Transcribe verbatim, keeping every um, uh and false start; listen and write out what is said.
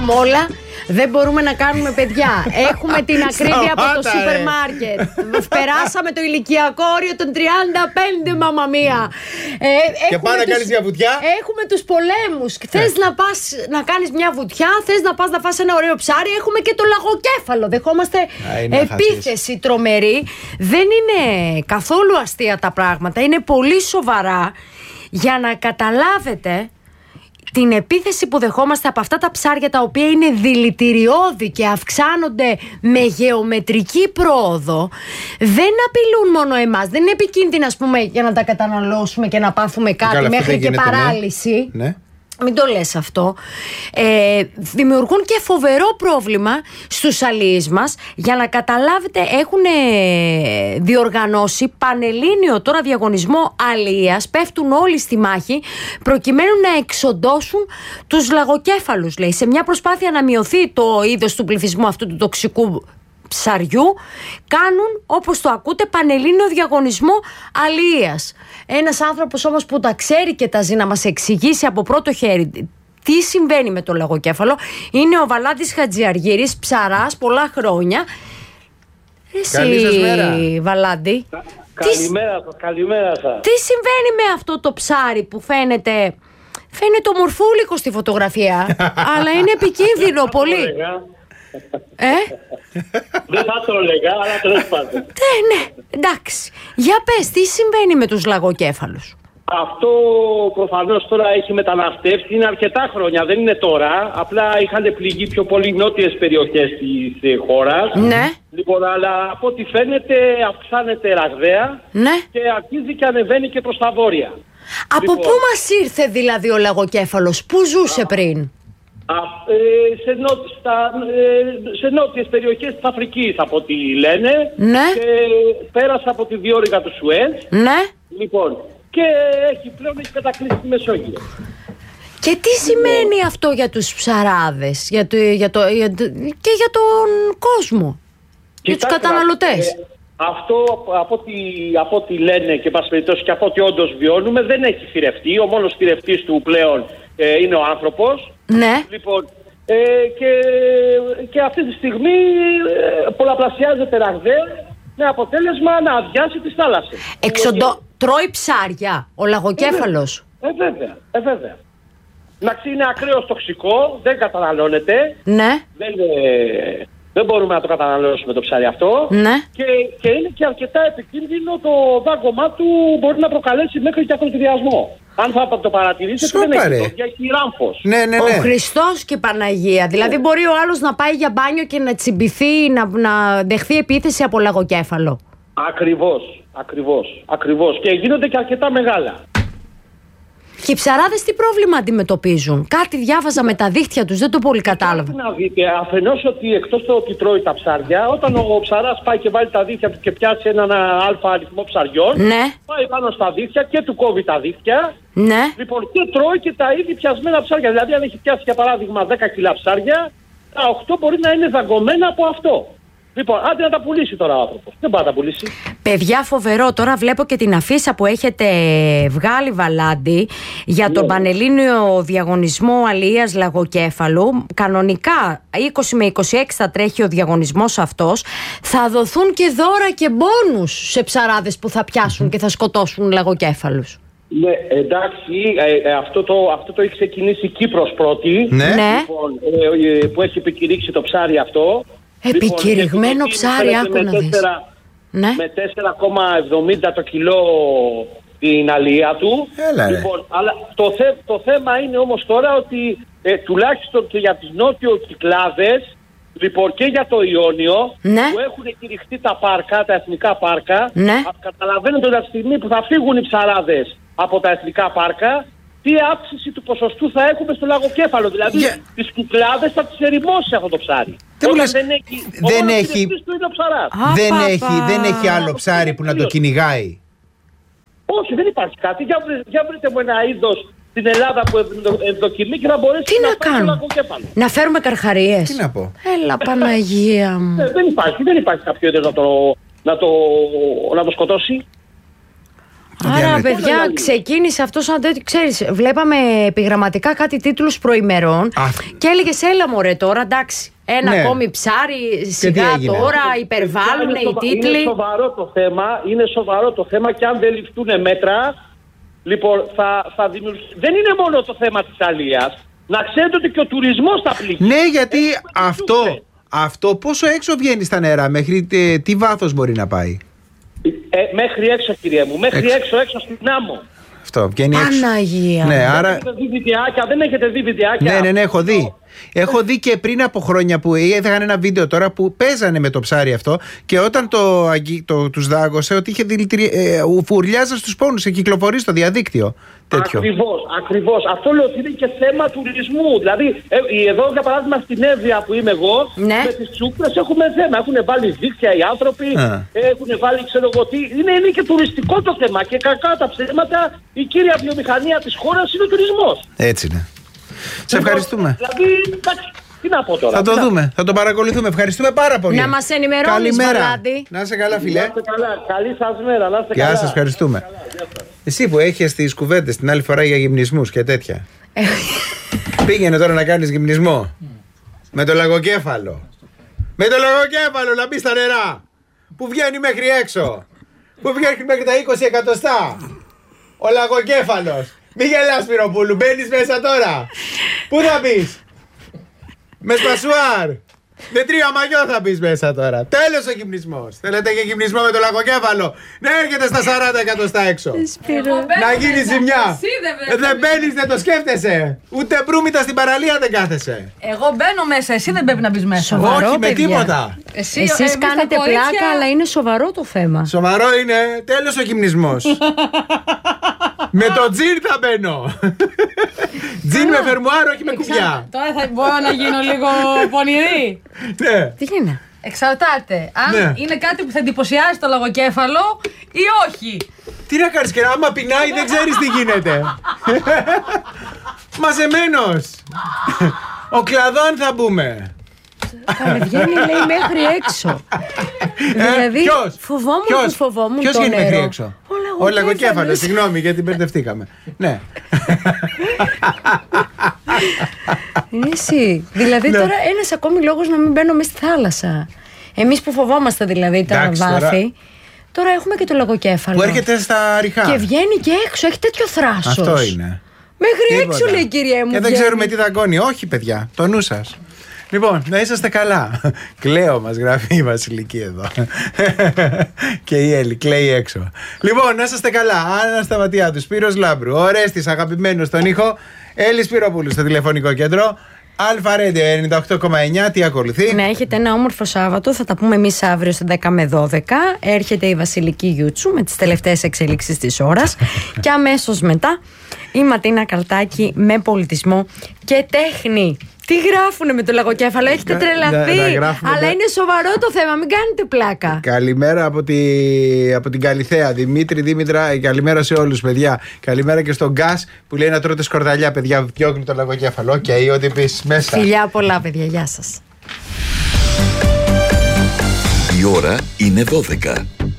έχουμε όλα. Δεν μπορούμε να κάνουμε παιδιά. Έχουμε την ακρίβεια από το σούπερ μάρκετ. Περάσαμε το ηλικιακό όριο των τριάντα πέντε, μαμά μία. Ε, και πάμε να κάνεις μια βουτιά. Έχουμε τους πολέμους. Ε. Θες να πας να κάνεις μια βουτιά, θες να πας να φας ένα ωραίο ψάρι. Έχουμε και το λαγοκέφαλο. Δεχόμαστε Α, επίθεση τρομερή. Δεν είναι καθόλου αστεία τα πράγματα. Είναι πολύ σοβαρά. Για να καταλάβετε την επίθεση που δεχόμαστε από αυτά τα ψάρια, τα οποία είναι δηλητηριώδη και αυξάνονται με γεωμετρική πρόοδο, δεν απειλούν μόνο εμάς. Δεν είναι επικίνδυνα, ας πούμε, για να τα καταναλώσουμε και να πάθουμε κάτι. Καλά, μέχρι και παράλυση. Ναι. Μην το λες αυτό. ε, Δημιουργούν και φοβερό πρόβλημα στους αλιείς μας. Για να καταλάβετε, έχουν διοργανώσει πανελλήνιο τώρα διαγωνισμό αλιείας. Πέφτουν όλοι στη μάχη προκειμένου να εξοντώσουν τους λαγοκέφαλους, λέει, σε μια προσπάθεια να μειωθεί το είδος του πληθυσμού αυτού του τοξικού ψαριού. Κάνουν, όπως το ακούτε, πανελλήνιο διαγωνισμό αλιείας. Ένας άνθρωπος όμως που τα ξέρει και τα ζει να μας εξηγήσει από πρώτο χέρι τι συμβαίνει με το λαγοκέφαλο είναι ο Βαλάντης Χατζιαργύρης, ψαράς πολλά χρόνια. Καλή σας μέρα, Βαλάντη. Κα, καλημέρα σας, καλημέρα σας. Τι συμβαίνει με αυτό το ψάρι που φαίνεται Φαίνεται ομορφούλικο στη φωτογραφία αλλά είναι επικίνδυνο πολύ. Ε? Δεν θα το έλεγα, αλλά τέλος πάντων. Ναι, ναι, εντάξει. Για πες, τι συμβαίνει με τους λαγοκέφαλους? Αυτό προφανώς τώρα έχει μεταναστεύσει, είναι αρκετά χρόνια, δεν είναι τώρα. Απλά είχαν πληγεί πιο πολύ νότιες περιοχές της χώρας. Ναι. Λοιπόν, αλλά από ό,τι φαίνεται αυξάνεται ραγδαία. Ναι. Και αρχίζει και ανεβαίνει και προς τα βόρεια. Από λοιπόν, πού μας ήρθε δηλαδή ο λαγοκέφαλος, πού ζούσε πριν? Α, ε, σε, νο, στα, ε, σε νότιες περιοχές της Αφρικής, από ό,τι λένε. Ναι. Και πέρασε από τη διόρυγα του Σουέζ. Ναι. Λοιπόν, και έχει πλέον έχει κατακλείσει τη Μεσόγειο. Και τι σημαίνει λοιπόν αυτό για τους ψαράδες, για το, για το, για το, και για τον κόσμο, για τους καταναλωτές? Ε, αυτό από ό,τι, από ό,τι λένε και πάση περιπτώσει και από ό,τι όντως βιώνουμε δεν έχει θηρευτεί. Ο μόνος θηρευτής του πλέον ε, είναι ο άνθρωπος. Ναι. Λοιπόν, ε, και, και αυτή τη στιγμή ε, πολλαπλασιάζεται ραγδαία με αποτέλεσμα να αδειάσει τις θάλασσες. Εξοντο... Τρώει ψάρια ο λαγοκέφαλος? Ε, βέβαια, ε, βέβαια. Εντάξει, είναι ακραίως τοξικό, δεν καταναλώνεται. Ναι. Δεν, ε, δεν μπορούμε να το καταναλώσουμε το ψάρι αυτό. Ναι. Και, και είναι και αρκετά επικίνδυνο, το δάγκωμά του μπορεί να προκαλέσει μέχρι και ακροτηριασμό. Αν θα το παρατηρήσετε, δεν έχει το, έχει ράμφος. Ναι, ναι, ναι. Ο Χριστός και η Παναγία. Δηλαδή ναι. μπορεί ο άλλος να πάει για μπάνιο και να τσιμπηθεί, να, να δεχθεί επίθεση από λαγοκέφαλο. Ακριβώς, ακριβώς, ακριβώς. Και γίνονται και αρκετά μεγάλα. Και οι ψαράδες τι πρόβλημα αντιμετωπίζουν? Κάτι διάβαζα με τα δίχτυα τους, δεν το πολύ κατάλαβα. Να δείτε, αφενός ότι εκτός το ότι τρώει τα ψάρια, όταν ο ψαράς πάει και βάλει τα δίχτυα του και πιάσει έναν αλφα αριθμό ψαριών, ναι. πάει πάνω στα δίχτυα και του κόβει τα δίχτυα. Ναι. Λοιπόν, και τρώει και τα ήδη πιασμένα ψάρια. Δηλαδή, αν έχει πιάσει για παράδειγμα δέκα κιλά ψάρια, τα οκτώ μπορεί να είναι δαγκωμένα από αυτό. Λοιπόν, άντε να τα πουλήσει τώρα ο άνθρωπος. Δεν πάει να τα πουλήσει. Παιδιά, φοβερό. Τώρα βλέπω και την αφίσα που έχετε βγάλει, Βαλάντη, για ναι. τον πανελλήνιο διαγωνισμό αλιείας λαγοκέφαλου. Κανονικά είκοσι με είκοσι έξι θα τρέχει ο διαγωνισμός αυτός. Θα δοθούν και δώρα και μπόνους σε ψαράδες που θα πιάσουν και θα σκοτώσουν λαγοκέφαλους. Ναι, εντάξει, ε, ε, αυτό, το, αυτό το έχει ξεκινήσει η Κύπρος πρώτη. Ναι. Λοιπόν, ε, ε, που έχει επικηρύξει το ψάρι αυτό. Επικηρυγμένο λοιπόν, ψάρι, άκου να δεις. Ναι. Με τέσσερα κόμμα εβδομήντα το κιλό την αλία του. Έλα, λοιπόν, αλλά το, θε, το θέμα είναι όμως τώρα ότι ε, τουλάχιστον και για τις νότιο Κυκλάδες, λοιπόν και για το Ιόνιο, ναι. που έχουν κηρυχτεί τα πάρκα, τα εθνικά πάρκα, ναι. καταλαβαίνετε ότι από τη στιγμή που θα φύγουν οι ψαράδες από τα εθνικά πάρκα, τι αύξηση του ποσοστού θα έχουμε στο λαγοκέφαλο. Δηλαδή yeah. τις Κυκλάδες θα τις ερημώσει αυτό το ψάρι. Δεν, λες, δεν έχει, δεν, έχει, του είναι ο ψαράς. δεν, έχει, δεν έχει άλλο ψάρι που να το κυνηγάει. Όχι, δεν υπάρχει κάτι. Για, για βρείτε μου ένα είδος στην Ελλάδα που ευδοκιμεί και να μπορέσει τι να, να πάρει το κάνουμε? λαγοκέφαλο. Να φέρουμε καρχαρίες? Τι να πω? Έλα Παναγία μου. Ε, δεν υπάρχει, δεν υπάρχει κάποιο είδος να το, να το, να το σκοτώσει. Άρα, παιδιά, ξεκίνησε αυτό σαν τέτοιο. Ξέρεις, βλέπαμε επιγραμματικά κάτι τίτλους προημερών Α. και έλεγε έλα μωρέ τώρα, εντάξει. Ένα ναι. ακόμη ψάρι, σιγά τώρα, υπερβάλλουν οι τίτλοι. Είναι σοβαρό το θέμα, είναι σοβαρό το θέμα και αν δεν ληφθούν μέτρα, λοιπόν, θα, θα δημιουργήσει. Δεν είναι μόνο το θέμα της αλίας. Να ξέρετε ότι και ο τουρισμός θα πληγεί. Ναι, γιατί αυτό, αυτό πόσο έξω βγαίνει στα νερά, μέχρι τι, τι βάθος μπορεί να πάει. Ε, μέχρι έξω, κυρία μου, μέχρι έξω, έξω, έξω στην άμμο. Αυτό, βγαίνει έξω. Παναγία. Ναι, άρα... δεν, έχετε δει βιντεάκια, δεν έχετε δει βιντεάκια. Ναι, ναι, ναι, έχω δει. Έχω δει και πριν από χρόνια που έδειξαν ένα βίντεο τώρα που παίζανε με το ψάρι αυτό και όταν το, το, τους δάγωσε ότι είχε δηλητηρι... ε, ουφουριάζα στους πόνους, σε κυκλοφορεί στο διαδίκτυο. Τέτοιο. Ακριβώς, ακριβώς. Αυτό λέω ότι είναι και θέμα τουρισμού. Δηλαδή, ε, εδώ για παράδειγμα στην Εύβοια που είμαι εγώ, ναι. με τις τσούκρες έχουμε θέμα. Έχουν βάλει δίκτυα οι άνθρωποι, έχουν βάλει ξέρω εγώ τι. Είναι, είναι και τουριστικό το θέμα. Και κακά τα ψέματα, η κύρια βιομηχανία της χώρας είναι ο τουρισμός. Έτσι είναι. Σε ευχαριστούμε. Δηλαδή, εντάξει, τι να πω τώρα. Θα το δούμε, να... θα το παρακολουθούμε. Ευχαριστούμε πάρα πολύ. Να μας ενημερώνεις, Βαλάντη. Να είσαι καλά, φιλέ. Να είστε καλά. Καλή σας μέρα. Να είστε Γεια καλά. σας, ευχαριστούμε. Καλά, εσύ που έχεις τις κουβέντες την άλλη φορά για γυμνισμούς και τέτοια. Πήγαινε τώρα να κάνεις γυμνισμό. Με το λαγοκέφαλο. Με το λαγοκέφαλο να μπει στα νερά. Που βγαίνει μέχρι έξω. Που βγαίνει μέχρι τα είκοσι εκατοστά. Ο λαγοκέφαλος. Μη γελάς, Σπυροπούλου, μπαίνεις μέσα τώρα. Πού θα μπεις? Με σπασουάρ. Με τρία μαγιό θα μπεις μέσα τώρα. Τέλος ο γυμνισμός. Θέλετε και γυμνισμό με το λαγοκέφαλο? Ναι, έρχεται στα σαράντα εκατοστά έξω. Να γίνει ζημιά. Δεν μπαίνεις, δεν το σκέφτεσαι. Ούτε μπρούμητα στην παραλία δεν κάθεσαι. Εγώ μπαίνω μέσα, εσύ δεν πρέπει να μπεις μέσα. Σοβαρό, όχι με παιδιά. τίποτα. Εσύ, Εσείς κάνετε κορίτσια... πλάκα, αλλά είναι σοβαρό το θέμα. Σοβαρό είναι. Τέλος ο γυμνισμός. Με το τζιν θα μπαίνω. Τζιν με φερμουάρ, όχι με κουμπιά. Τώρα θα μπορώ να γίνω λίγο πονηρή. Ναι. Τι γίνεται? Εξαρτάται. Αν ναι. είναι κάτι που θα εντυπωσιάσει το λαγοκέφαλο ή όχι. Τι να κάνεις και άμα πεινάει δεν ξέρεις τι γίνεται. Μαζεμένος. Ο κλαδόν θα μπούμε. Αλλά βγαίνει λέει μέχρι έξω. Δηλαδή ποιος? φοβόμουν ποιος? που φοβόμουν ποιος το νερό. Ποιος μέχρι έξω? Ο λαγοκέφαλος, συγγνώμη γιατί μπερδευτήκαμε. Ναι. Είναι εσύ. Δηλαδή τώρα ένας ακόμη λόγος να μην μπαίνω μέσα στη θάλασσα. Εμείς που φοβόμαστε δηλαδή τα εντάξει, βάθη. Τώρα... τώρα έχουμε και το λαγοκέφαλο. Που έρχεται στα ριχά. Και βγαίνει και έξω, έχει τέτοιο θράσος. Αυτό είναι. Μέχρι Τίποτα. Έξω λέει κυρία μου. Και δεν ξέρουμε τι δαγκώνει. Όχι παιδιά, το νου σας. Λοιπόν, να είσαστε καλά. Κλαίω μας γράφει η Βασιλική εδώ. Και η Έλλη κλαίει έξω. Λοιπόν, να είσαστε καλά. Άννα Σταματιάδου, Σπύρος Λάμπρου, ο Ρέστης αγαπημένος στον ήχο, Έλλη Σπυροπούλου στο τηλεφωνικό κέντρο. Αλφα Ρέντιο ενενήντα οκτώ κόμμα εννιά, τι ακολουθεί? Να έχετε ένα όμορφο Σάββατο. Θα τα πούμε εμείς αύριο στις δέκα με δώδεκα. Έρχεται η Βασιλική Γιούτσου με τις τελευταίες εξελίξεις της ώρας. Και αμέσως μετά η Ματίνα Καλτάκη με πολιτισμό και τέχνη. Τι γράφουνε με το λαγοκέφαλο, έχετε τρελαθεί. Να, να αλλά είναι σοβαρό το θέμα, μην κάνετε πλάκα. Καλημέρα από, τη, από την Καλιθέα. Δημήτρη, Δήμητρα, καλημέρα σε όλους, παιδιά. Καλημέρα και στον Γκάς που λέει να τρώτε σκορδαλιά, παιδιά. Διώχνει το λαγοκέφαλο. Οκ, okay, ό,τι πεις μέσα. Φιλιά πολλά, παιδιά, γεια σας. Η ώρα είναι δώδεκα.